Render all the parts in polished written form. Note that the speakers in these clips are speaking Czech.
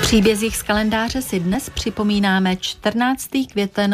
příbězích z kalendáře si dnes připomínáme 14. květen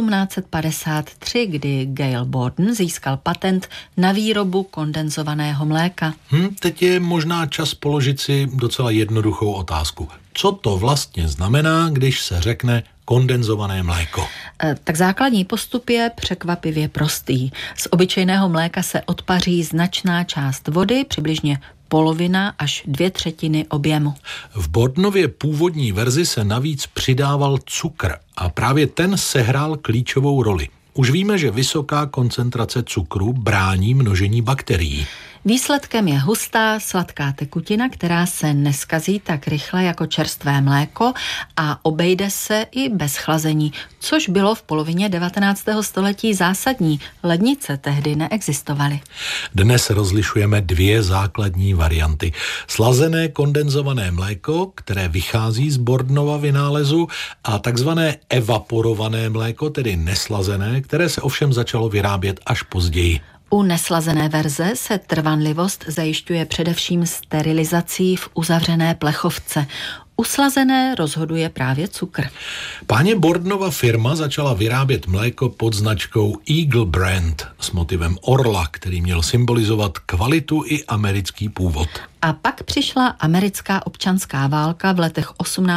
1853, kdy Gail Borden získal patent na výrobu kondenzovaného mléka. Teď je možná čas položit si docela jednoduchou otázku. Co to vlastně znamená, když se řekne kondenzované mléko? Tak základní postup je překvapivě prostý. Z obyčejného mléka se odpaří značná část vody, přibližně polovina až 2/3 objemu. V Bordenově původní verzi se navíc přidával cukr a právě ten sehrál klíčovou roli. Už víme, že vysoká koncentrace cukru brání množení bakterií. Výsledkem je hustá, sladká tekutina, která se neskazí tak rychle jako čerstvé mléko a obejde se i bez chlazení, což bylo v polovině 19. století zásadní. Lednice tehdy neexistovaly. Dnes rozlišujeme dvě základní varianty. Slazené kondenzované mléko, které vychází z Bordenova vynálezu, a takzvané evaporované mléko, tedy neslazené, které se ovšem začalo vyrábět až později. U neslazené verze se trvanlivost zajišťuje především sterilizací v uzavřené plechovce. U slazené rozhoduje právě cukr. Páně Bordenova firma začala vyrábět mléko pod značkou Eagle Brand s motivem orla, který měl symbolizovat kvalitu i americký původ. A pak přišla americká občanská válka v letech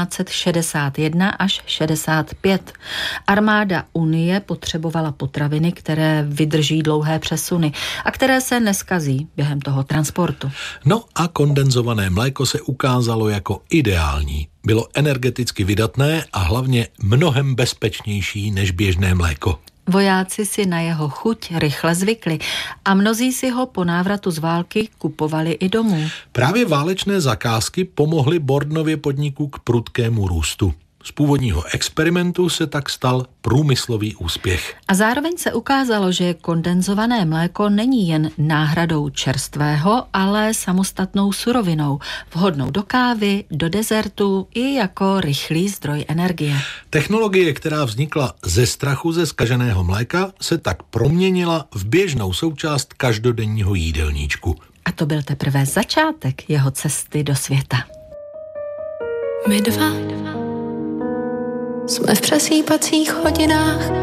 1861 až 65. Armáda Unie potřebovala potraviny, které vydrží dlouhé přesuny a které se neskazí během toho transportu. No a kondenzované mléko se ukázalo jako ideální. Bylo energeticky vydatné a hlavně mnohem bezpečnější než běžné mléko. Vojáci si na jeho chuť rychle zvykli a mnozí si ho po návratu z války kupovali i domů. Právě válečné zakázky pomohly Bordenově podniku k prudkému růstu. Z původního experimentu se tak stal průmyslový úspěch. A zároveň se ukázalo, že kondenzované mléko není jen náhradou čerstvého, ale samostatnou surovinou, vhodnou do kávy, do dezertu i jako rychlý zdroj energie. Technologie, která vznikla ze strachu ze zkaženého mléka, se tak proměnila v běžnou součást každodenního jídelníčku. A to byl teprve začátek jeho cesty do světa. My dva jsme v přesýpacích hodinách